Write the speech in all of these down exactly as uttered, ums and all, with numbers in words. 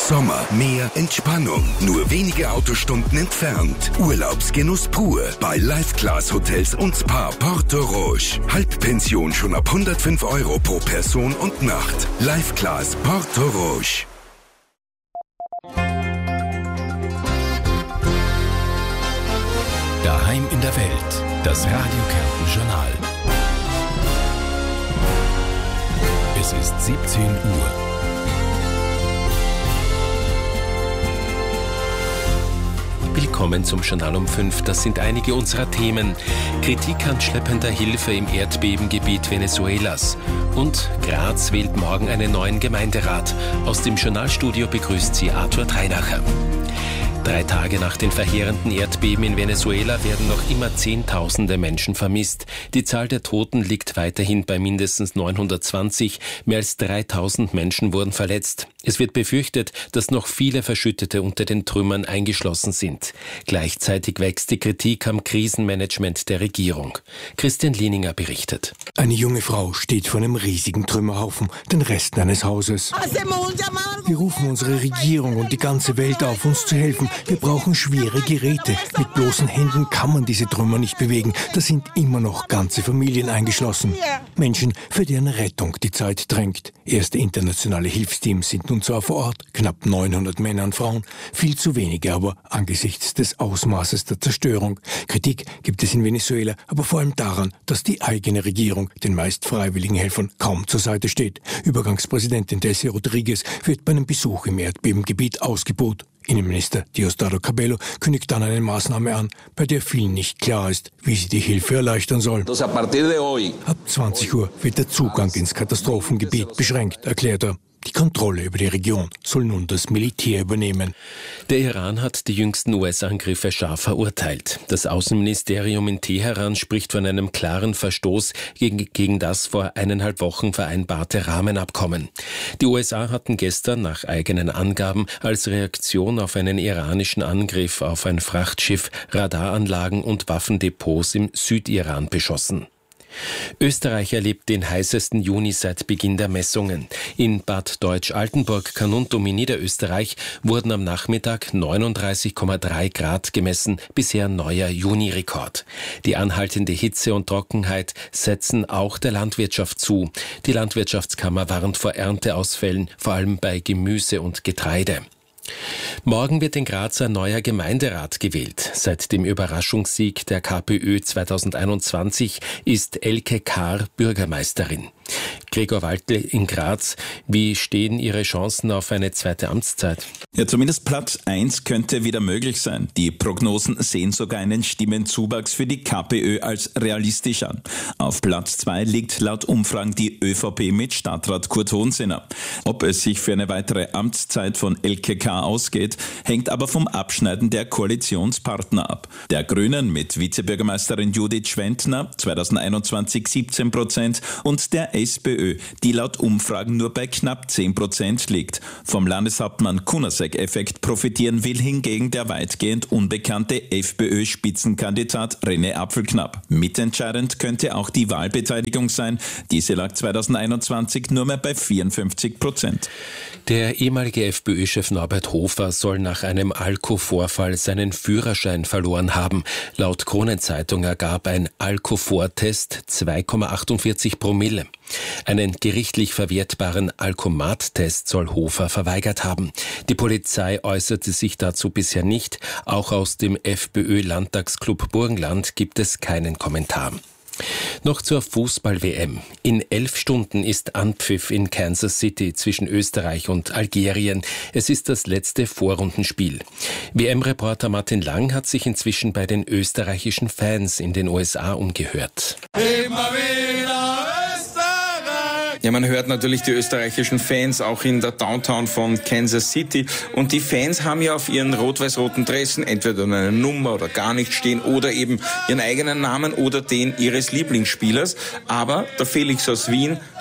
Sommer, Meer, Entspannung. Nur wenige Autostunden entfernt. Urlaubsgenuss pur bei Life Class Hotels und Spa Porto Roche. Halbpension schon ab hundertfünf Euro pro Person und Nacht. Life Class Porto Roche. Daheim in der Welt. Das Radio Kärnten Journal. Es ist siebzehn Uhr. Willkommen zum Journal um fünf. Das sind einige unserer Themen. Kritik an schleppender Hilfe im Erdbebengebiet Venezuelas. Und Graz wählt morgen einen neuen Gemeinderat. Aus dem Journalstudio begrüßt sie Arthur Treinacher. Drei Tage nach den verheerenden Erdbeben in Venezuela werden noch immer Zehntausende Menschen vermisst. Die Zahl der Toten liegt weiterhin bei mindestens neunhundertzwanzig. Mehr als dreitausend Menschen wurden verletzt. Es wird befürchtet, dass noch viele Verschüttete unter den Trümmern eingeschlossen sind. Gleichzeitig wächst die Kritik am Krisenmanagement der Regierung. Christian Lieninger berichtet. Eine junge Frau steht vor einem riesigen Trümmerhaufen, den Resten eines Hauses. Wir rufen unsere Regierung und die ganze Welt auf, uns zu helfen. Wir brauchen schwere Geräte. Mit bloßen Händen kann man diese Trümmer nicht bewegen. Da sind immer noch ganze Familien eingeschlossen. Menschen, für deren Rettung die Zeit drängt. Erste internationale Hilfsteams sind nun zwar vor Ort, knapp neunhundert Männer und Frauen, viel zu wenige aber angesichts des Ausmaßes der Zerstörung. Kritik gibt es in Venezuela, aber vor allem daran, dass die eigene Regierung den meist freiwilligen Helfern kaum zur Seite steht. Übergangspräsidentin Delcy Rodriguez wird bei einem Besuch im Erdbebengebiet ausgebuht. Innenminister Diosdado Cabello kündigt dann eine Maßnahme an, bei der vielen nicht klar ist, wie sie die Hilfe erleichtern soll. Ab zwanzig Uhr wird der Zugang ins Katastrophengebiet beschränkt, erklärt er. Die Kontrolle über die Region soll nun das Militär übernehmen. Der Iran hat die jüngsten U S-Angriffe scharf verurteilt. Das Außenministerium in Teheran spricht von einem klaren Verstoß gegen, gegen das vor eineinhalb Wochen vereinbarte Rahmenabkommen. Die U S A hatten gestern nach eigenen Angaben als Reaktion auf einen iranischen Angriff auf ein Frachtschiff Radaranlagen und Waffendepots im Südiran beschossen. Österreich erlebt den heißesten Juni seit Beginn der Messungen. In Bad Deutsch-Altenburg, Carnuntum in Niederösterreich wurden am Nachmittag neununddreißig Komma drei Grad gemessen, bisher neuer Juni-Rekord. Die anhaltende Hitze und Trockenheit setzen auch der Landwirtschaft zu. Die Landwirtschaftskammer warnt vor Ernteausfällen, vor allem bei Gemüse und Getreide. Morgen wird in Graz ein neuer Gemeinderat gewählt. Seit dem Überraschungssieg der KPÖ zweitausendeinundzwanzig ist Elke Kahr Bürgermeisterin. Gregor Waldl in Graz, wie stehen Ihre Chancen auf eine zweite Amtszeit? Ja, zumindest Platz eins könnte wieder möglich sein. Die Prognosen sehen sogar einen Stimmenzuwachs für die KPÖ als realistisch an. Auf Platz zwei liegt laut Umfragen die ÖVP mit Stadtrat Kurt Hohensinner. Ob es sich für eine weitere Amtszeit von Elke Kahr ausgeht, hängt aber vom Abschneiden der Koalitionspartner ab. Der Grünen mit Vizebürgermeisterin Judith Schwentner, zweitausendeinundzwanzig siebzehn Prozent, und der SPÖ, die laut Umfragen nur bei knapp zehn Prozent liegt. Vom Landeshauptmann Kunasek-Effekt profitieren will hingegen der weitgehend unbekannte FPÖ-Spitzenkandidat René Apfelknapp. Mitentscheidend könnte auch die Wahlbeteiligung sein. Diese lag zweitausendeinundzwanzig nur mehr bei vierundfünfzig Prozent. Der ehemalige FPÖ-Chef Norbert Hofer soll nach einem Alkoholvorfall seinen Führerschein verloren haben. Laut Kronenzeitung ergab ein Alkoholtest zwei Komma achtundvierzig Promille. Einen gerichtlich verwertbaren Alkomat-Test soll Hofer verweigert haben. Die Polizei äußerte sich dazu bisher nicht. Auch aus dem FPÖ-Landtagsclub Burgenland gibt es keinen Kommentar. Noch zur Fußball-W M. In elf Stunden ist Anpfiff in Kansas City zwischen Österreich und Algerien. Es ist das letzte Vorrundenspiel. W M-Reporter Martin Lang hat sich inzwischen bei den österreichischen Fans in den U S A umgehört. Immer wieder Österreich! Ja, man hört natürlich die österreichischen Fans auch in der Downtown von Kansas City. Und die Fans haben ja auf ihren rot-weiß-roten Dressen entweder eine Nummer oder gar nicht stehen oder eben ihren eigenen Namen oder den ihres Lieblingsspielers. Aber der Felix aus Wien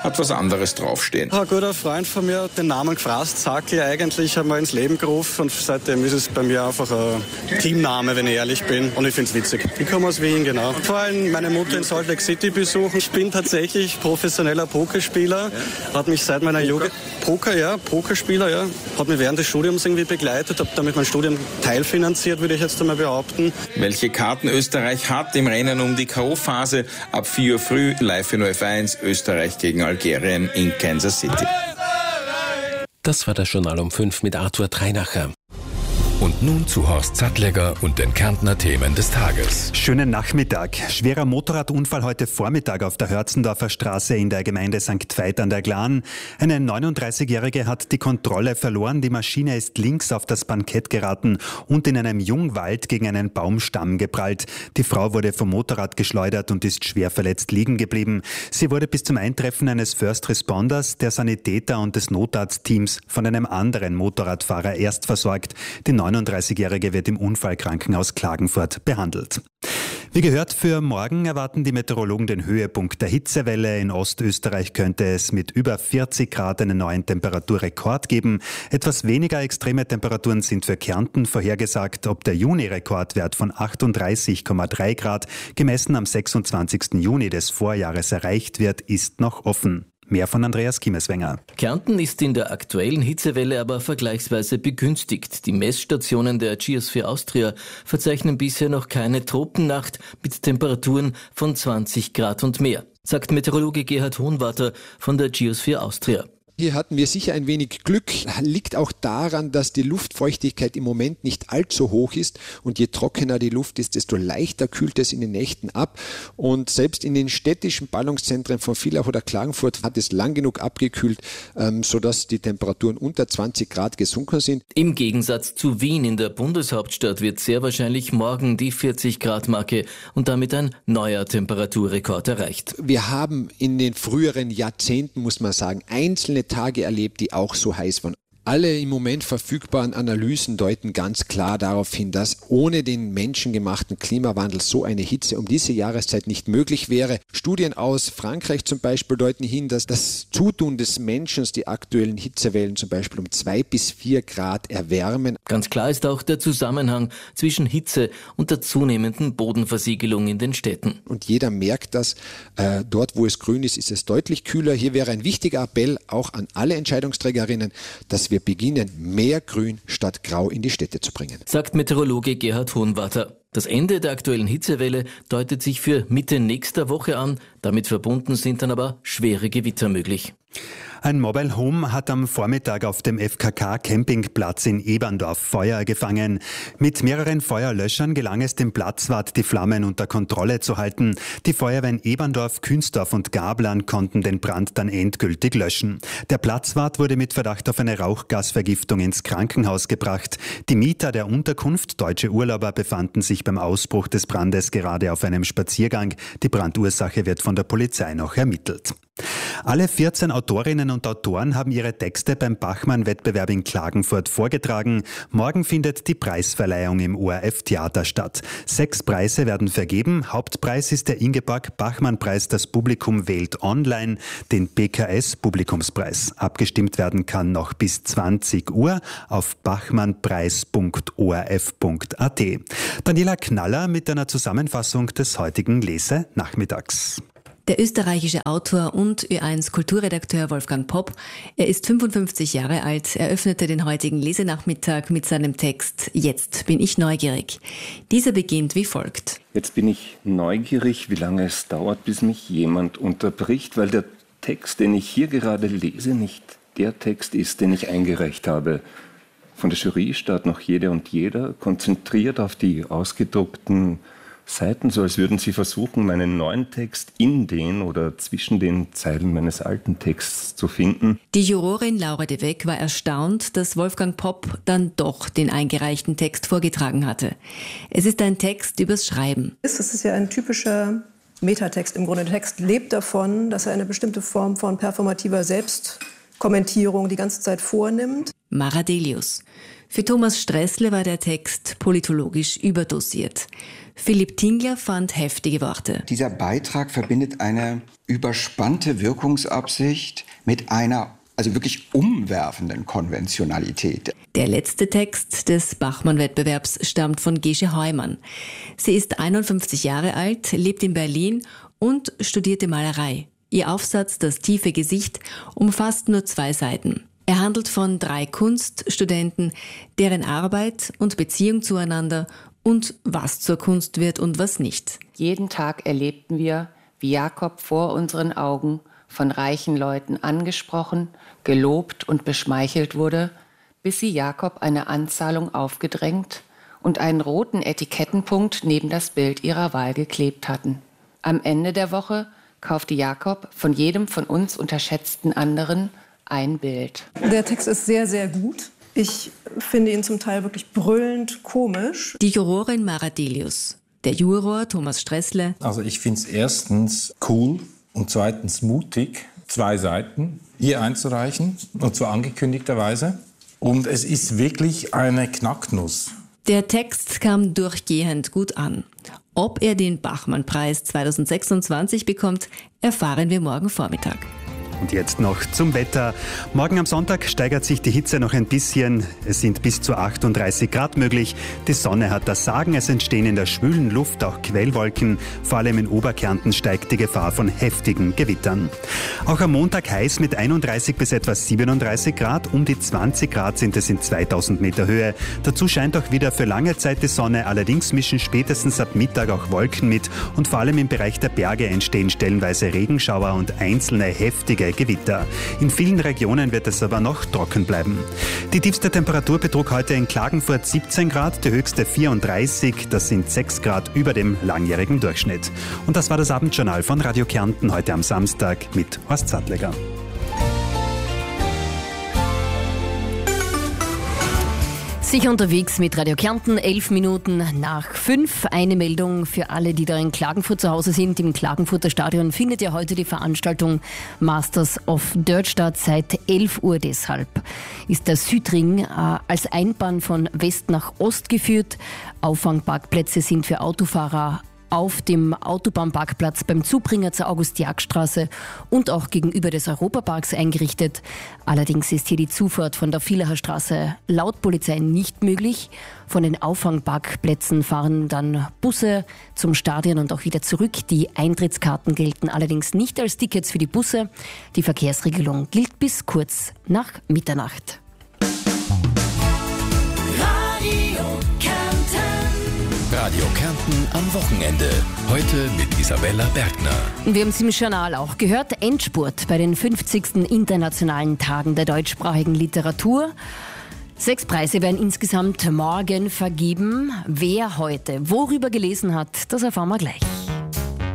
hat was anderes draufstehen. Ein guter Freund von mir hat den Namen Graszakl eigentlich einmal ins Leben gerufen und seitdem ist es bei mir einfach ein Teamname, wenn ich ehrlich bin. Und ich finde es witzig. Ich komme aus Wien, genau. Und vor allem meine Mutter in Salt Lake City besuchen. Ich bin tatsächlich professioneller Pokerspieler. Hat mich seit meiner Jugend... Poker, ja, Pokerspieler, ja. Hat mich während des Studiums irgendwie begleitet. Habe damit mein Studium teilfinanziert, würde ich jetzt einmal behaupten. Welche Karten Österreich hat im Rennen um die K O-Phase? Ab vier Uhr früh live in O F eins, Österreich gegen Algerien in Kansas City. Das war das Journal um fünf mit Arthur Treinacher. Und nun zu Horst Sattlegger und den Kärntner Themen des Tages. Schönen Nachmittag. Schwerer Motorradunfall heute Vormittag auf der Hörzendorfer Straße in der Gemeinde Sankt Veit an der Glan. Eine neununddreißigjährige hat die Kontrolle verloren. Die Maschine ist links auf das Bankett geraten und in einem Jungwald gegen einen Baumstamm geprallt. Die Frau wurde vom Motorrad geschleudert und ist schwer verletzt liegen geblieben. Sie wurde bis zum Eintreffen eines First Responders, der Sanitäter und des Notarztteams von einem anderen Motorradfahrer erst versorgt. Die neununddreißigjährige wird im Unfallkrankenhaus Klagenfurt behandelt. Wie gehört, für morgen erwarten die Meteorologen den Höhepunkt der Hitzewelle. In Ostösterreich könnte es mit über vierzig Grad einen neuen Temperaturrekord geben. Etwas weniger extreme Temperaturen sind für Kärnten vorhergesagt. Ob der Juni-Rekordwert von achtunddreißig Komma drei Grad gemessen am sechsundzwanzigsten Juni des Vorjahres erreicht wird, ist noch offen. Mehr von Andreas Kiemeswenger. Kärnten ist in der aktuellen Hitzewelle aber vergleichsweise begünstigt. Die Messstationen der Geosphere Austria verzeichnen bisher noch keine Tropennacht mit Temperaturen von zwanzig Grad und mehr, sagt Meteorologe Gerhard Hohnwarter von der Geosphere Austria. Hier hatten wir sicher ein wenig Glück, liegt auch daran, dass die Luftfeuchtigkeit im Moment nicht allzu hoch ist und je trockener die Luft ist, desto leichter kühlt es in den Nächten ab und selbst in den städtischen Ballungszentren von Villach oder Klagenfurt hat es lang genug abgekühlt, ähm, sodass die Temperaturen unter zwanzig Grad gesunken sind. Im Gegensatz zu Wien in der Bundeshauptstadt wird sehr wahrscheinlich morgen die vierzig Grad Marke und damit ein neuer Temperaturrekord erreicht. Wir haben in den früheren Jahrzehnten, muss man sagen, einzelne Tage erlebt, die auch so heiß waren. Alle im Moment verfügbaren Analysen deuten ganz klar darauf hin, dass ohne den menschengemachten Klimawandel so eine Hitze um diese Jahreszeit nicht möglich wäre. Studien aus Frankreich zum Beispiel deuten hin, dass das Zutun des Menschen die aktuellen Hitzewellen zum Beispiel um zwei bis vier Grad erwärmen. Ganz klar ist auch der Zusammenhang zwischen Hitze und der zunehmenden Bodenversiegelung in den Städten. Und jeder merkt das, äh, dort wo es grün ist, ist es deutlich kühler. Hier wäre ein wichtiger Appell auch an alle Entscheidungsträgerinnen, dass wir beginnen, mehr Grün statt Grau in die Städte zu bringen. Sagt Meteorologe Gerhard Hohnwarter. Das Ende der aktuellen Hitzewelle deutet sich für Mitte nächster Woche an. Damit verbunden sind dann aber schwere Gewitter möglich. Ein Mobile Home hat am Vormittag auf dem F K K-Campingplatz in Eberndorf Feuer gefangen. Mit mehreren Feuerlöschern gelang es dem Platzwart, die Flammen unter Kontrolle zu halten. Die Feuerwehren Eberndorf, Künzdorf und Gablern konnten den Brand dann endgültig löschen. Der Platzwart wurde mit Verdacht auf eine Rauchgasvergiftung ins Krankenhaus gebracht. Die Mieter der Unterkunft, deutsche Urlauber, befanden sich beim Ausbruch des Brandes gerade auf einem Spaziergang. Die Brandursache wird von der Polizei noch ermittelt. Alle vierzehn Autorinnen und Autoren haben ihre Texte beim Bachmann-Wettbewerb in Klagenfurt vorgetragen. Morgen findet die Preisverleihung im O R F-Theater statt. Sechs Preise werden vergeben. Hauptpreis ist der Ingeborg-Bachmann-Preis. Das Publikum wählt online den B K S-Publikumspreis. Abgestimmt werden kann noch bis zwanzig Uhr auf bachmannpreis punkt o r f punkt a t. Daniela Knaller mit einer Zusammenfassung des heutigen Lese-Nachmittags. Der österreichische Autor und Ö eins Kulturredakteur Wolfgang Popp, er ist fünfundfünfzig Jahre alt, eröffnete den heutigen Lesenachmittag mit seinem Text »Jetzt bin ich neugierig«. Dieser beginnt wie folgt. Jetzt bin ich neugierig, wie lange es dauert, bis mich jemand unterbricht, weil der Text, den ich hier gerade lese, nicht der Text ist, den ich eingereicht habe. Von der Jury starrt noch jede und jeder, konzentriert auf die ausgedruckten Seiten, so als würden sie versuchen, meinen neuen Text in den oder zwischen den Zeilen meines alten Texts zu finden. Die Jurorin Laura de Weck war erstaunt, dass Wolfgang Popp dann doch den eingereichten Text vorgetragen hatte. Es ist ein Text übers Schreiben. Das ist ja ein typischer Metatext im Grunde. Der Text lebt davon, dass er eine bestimmte Form von performativer Selbstkommentierung die ganze Zeit vornimmt. Mara Delius. Für Thomas Stressle war der Text politologisch überdosiert. Philipp Tingler fand heftige Worte. Dieser Beitrag verbindet eine überspannte Wirkungsabsicht mit einer also wirklich umwerfenden Konventionalität. Der letzte Text des Bachmann-Wettbewerbs stammt von Gesche Heumann. Sie ist einundfünfzig Jahre alt, lebt in Berlin und studierte Malerei. Ihr Aufsatz »Das tiefe Gesicht« umfasst nur zwei Seiten. Er handelt von drei Kunststudenten, deren Arbeit und Beziehung zueinander und was zur Kunst wird und was nicht. Jeden Tag erlebten wir, wie Jakob vor unseren Augen von reichen Leuten angesprochen, gelobt und beschmeichelt wurde, bis sie Jakob eine Anzahlung aufgedrängt und einen roten Etikettenpunkt neben das Bild ihrer Wahl geklebt hatten. Am Ende der Woche kaufte Jakob von jedem von uns unterschätzten anderen ein Bild. Der Text ist sehr, sehr gut. Ich finde ihn zum Teil wirklich brüllend komisch. Die Jurorin Mara Delius, der Juror Thomas Stressle. Also ich finde es erstens cool und zweitens mutig, zwei Seiten hier einzureichen, und zwar angekündigterweise. Und es ist wirklich eine Knacknuss. Der Text kam durchgehend gut an. Ob er den Bachmann-Preis zweitausendsechsundzwanzig bekommt, erfahren wir morgen Vormittag. Und jetzt noch zum Wetter. Morgen am Sonntag steigert sich die Hitze noch ein bisschen. Es sind bis zu achtunddreißig Grad möglich. Die Sonne hat das Sagen. Es entstehen in der schwülen Luft auch Quellwolken. Vor allem in Oberkärnten steigt die Gefahr von heftigen Gewittern. Auch am Montag heiß mit einunddreißig bis etwa siebenunddreißig Grad. Um die zwanzig Grad sind es in zweitausend Meter Höhe. Dazu scheint auch wieder für lange Zeit die Sonne. Allerdings mischen spätestens ab Mittag auch Wolken mit. Und vor allem im Bereich der Berge entstehen stellenweise Regenschauer und einzelne heftige Gewitter. In vielen Regionen wird es aber noch trocken bleiben. Die tiefste Temperatur betrug heute in Klagenfurt siebzehn Grad, die höchste vierunddreißig. Das sind sechs Grad über dem langjährigen Durchschnitt. Und das war das Abendjournal von Radio Kärnten heute am Samstag mit Horst Sattleger. Sicher unterwegs mit Radio Kärnten, elf Minuten nach fünf. Eine Meldung für alle, die da in Klagenfurt zu Hause sind. Im Klagenfurter Stadion findet ja heute die Veranstaltung Masters of Dirt statt. Seit elf Uhr deshalb ist der Südring äh, als Einbahn von West nach Ost geführt. Auffangparkplätze sind für Autofahrer auf dem Autobahnparkplatz beim Zubringer zur August-Jagd-Straße und auch gegenüber des Europaparks eingerichtet. Allerdings ist hier die Zufahrt von der Vielacher Straße laut Polizei nicht möglich. Von den Auffangparkplätzen fahren dann Busse zum Stadion und auch wieder zurück. Die Eintrittskarten gelten allerdings nicht als Tickets für die Busse. Die Verkehrsregelung gilt bis kurz nach Mitternacht. Radio Kärnten am Wochenende. Heute mit Isabella Bergner. Wir haben es im Journal auch gehört. Endspurt bei den fünfzigsten Internationalen Tagen der deutschsprachigen Literatur. Sechs Preise werden insgesamt morgen vergeben. Wer heute worüber gelesen hat, das erfahren wir gleich.